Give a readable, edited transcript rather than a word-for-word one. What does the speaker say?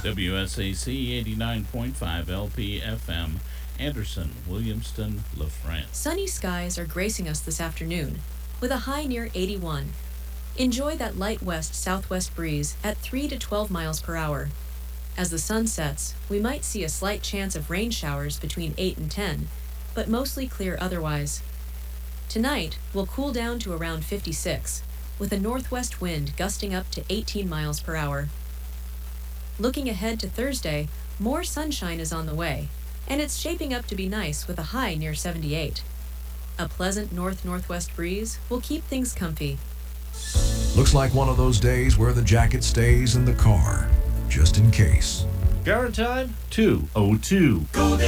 WSAC 89.5 LP-FM, Anderson, Williamston, LaFrance. Sunny skies are gracing us this afternoon, with a high near 81. Enjoy that light west-southwest breeze at 3 to 12 miles per hour. As the sun sets, we might see a slight chance of rain showers between 8 and 10, but mostly clear otherwise. Tonight, we'll cool down to around 56, with a northwest wind gusting up to 18 miles per hour. Looking ahead to Thursday, more sunshine is on the way, and it's shaping up to be nice with a high near 78. A pleasant north-northwest breeze will keep things comfy. Looks like one of those days where the jacket stays in the car, just in case. Current time 2:02.